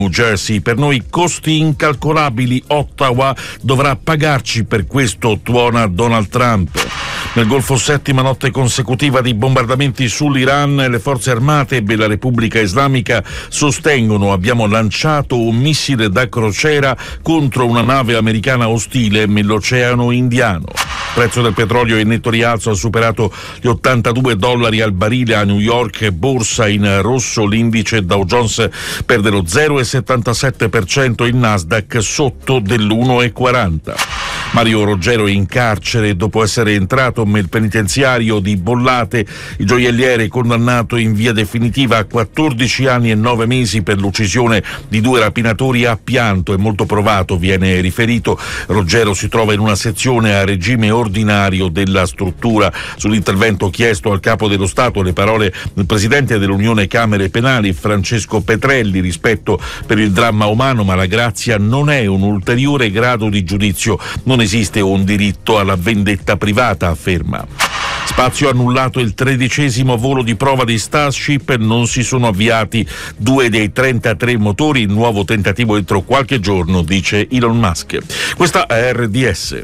New Jersey. Per noi costi incalcolabili. Ottawa dovrà pagarci per questo, tuona Donald Trump. Nel Golfo, settima notte consecutiva di bombardamenti sull'Iran. Le forze armate della Repubblica Islamica sostengono: abbiamo lanciato un missile da crociera contro una nave americana ostile nell'Oceano Indiano. Il prezzo del petrolio in netto rialzo, ha superato gli $82 al barile a New York. Borsa in rosso, l'indice Dow Jones perde lo 0,77%, il Nasdaq sotto dell'1,40%. Mario Roggero in carcere dopo essere entrato nel penitenziario di Bollate. Il gioielliere condannato in via definitiva a 14 anni e 9 mesi per l'uccisione di 2 rapinatori a Pianto. È molto provato, viene riferito. Roggero si trova in una sezione a regime ordinario della struttura. Sull'intervento chiesto al capo dello Stato, le parole del presidente dell'Unione Camere Penali, Francesco Petrelli: rispetto per il dramma umano, ma la grazia non è un ulteriore grado di giudizio. Non esiste un diritto alla vendetta privata, afferma. Spazio annullato il 13° volo di prova di Starship, non si sono avviati 2 dei 33 motori, il nuovo tentativo entro qualche giorno, dice Elon Musk. Questa è RDS.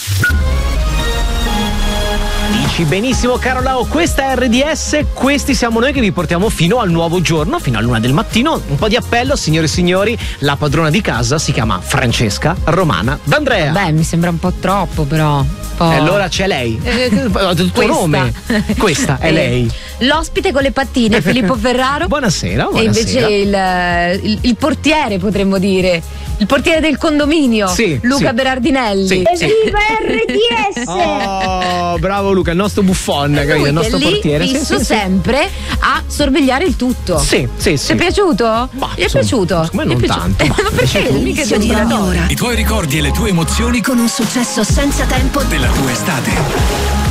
Dici benissimo, caro Lao, questa è RDS, questi siamo noi che vi portiamo fino al nuovo giorno, fino all'1 del mattino. Un po' di appello, signore e signori, la padrona di casa si chiama Francesca Romana D'Andrea. Beh, mi sembra un po' troppo, però. Allora c'è lei. Ho detto il tuo nome. Questa è lei. L'ospite con le pattine, Filippo Ferraro. Buonasera. E invece il portiere, potremmo dire. Il portiere del condominio, Luca Berardinelli. Viva RDS! Oh, bravo Luca, il nostro buffon, il nostro portiere. Fisso sempre a sorvegliare il tutto. Sì. Ti è piaciuto? Gli è piaciuto? Ma non tanto. Ma perché? Mica di ogni ora. I tuoi ricordi e le tue emozioni con un successo senza tempo della tua estate.